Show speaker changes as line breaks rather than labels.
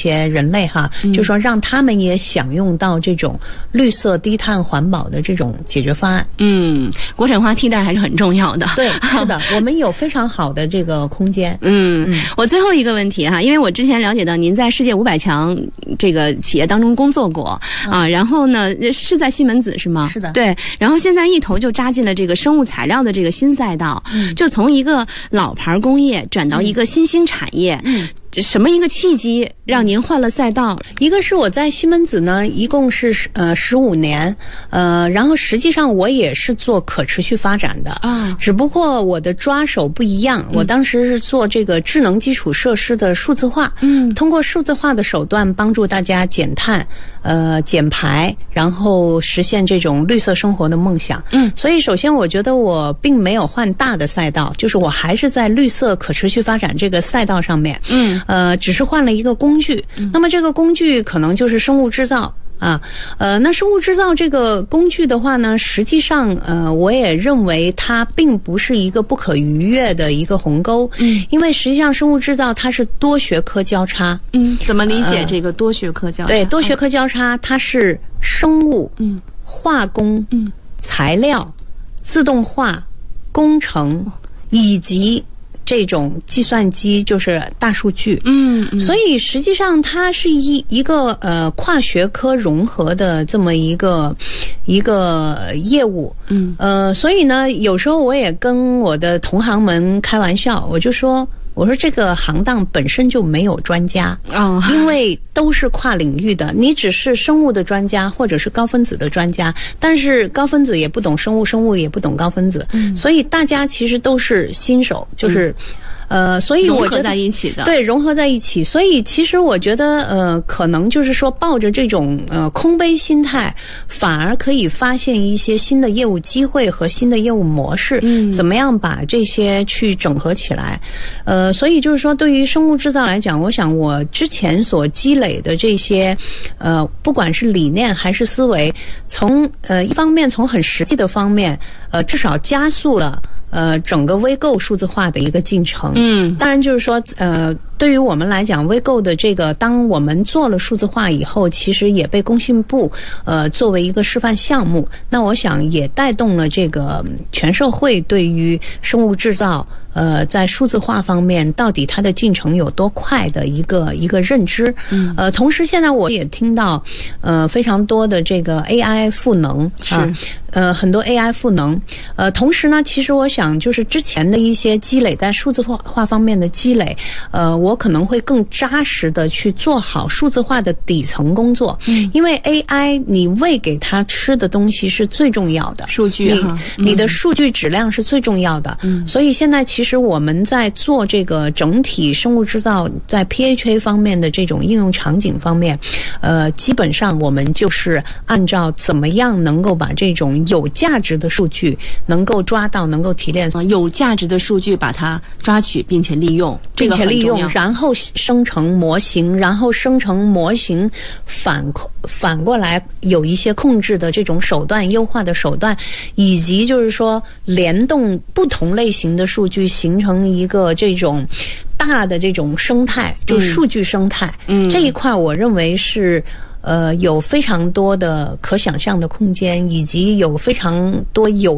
些人类哈，就说让他们也享用到这种绿色、低碳、环保的这种解决方案。
国产化替代还是很重要的。
对，是的，我们有非常好的这个空间。
我最后一个问题哈，因为我之前了解到您在世界500强这个企业当中工作过啊，然后呢是在西门子是吗？
是的，
对，然后现在一头就扎进了这个生物材料的这个新赛道，就从一个老牌工业转到一个新兴产业。什么一个契机让您换了赛道？
一个是我在西门子呢，一共是15年，然后实际上我也是做可持续发展的啊，只不过我的抓手不一样。我当时是做这个智能基础设施的数字化，通过数字化的手段帮助大家减碳、减排，然后实现这种绿色生活的梦想。所以首先我觉得我并没有换大的赛道，就是我还是在绿色可持续发展这个赛道上面。只是换了一个工具。那么这个工具可能就是生物制造啊。那生物制造这个工具的话呢，实际上我也认为它并不是一个不可逾越的一个鸿沟。因为实际上生物制造它是多学科交叉。
怎么理解这个多学科交叉？
对，多学科交叉，它是生物、化工、材料、自动化、工程以及这种计算机，就是大数据。所以实际上它是一个跨学科融合的这么一个业务。所以呢，有时候我也跟我的同行们开玩笑，我说这个行当本身就没有专家因为都是跨领域的。你只是生物的专家或者是高分子的专家，但是高分子也不懂生物，生物也不懂高分子，所以大家其实都是新手，就是所以我觉得融合在一起的。对，融合在一起。所以其实我觉得可能就是说抱着这种空杯心态，反而可以发现一些新的业务机会和新的业务模式。怎么样把这些去整合起来？所以就是说对于生物制造来讲，我想我之前所积累的这些不管是理念还是思维，从一方面从很实际的方面至少加速了整个微购数字化的一个进程。当然就是说对于我们来讲，微购的这个，当我们做了数字化以后，其实也被工信部作为一个示范项目。那我想也带动了这个全社会对于生物制造在数字化方面到底它的进程有多快的一个认知。同时现在我也听到非常多的这个 AI 赋能很多 AI 赋能。同时呢，其实我想就是之前的一些积累在数字化方面的积累，我可能会更扎实的去做好数字化的底层工作。因为 AI 你喂给它吃的东西是最重要的，数据你的数据质量是最重要的。所以现在其实我们在做这个整体生物制造在 PHA 方面的这种应用场景方面，基本上我们就是按照怎么样能够把这种有价值的数据能够抓到，能够提炼
有价值的数据，把它抓取并且利用，
然后生成模型，然后生成模型反过来有一些控制的这种手段，优化的手段，以及就是说联动不同类型的数据，形成一个这种大的这种生态，就是数据生态。这一块我认为是有非常多的可想象的空间，以及有非常多有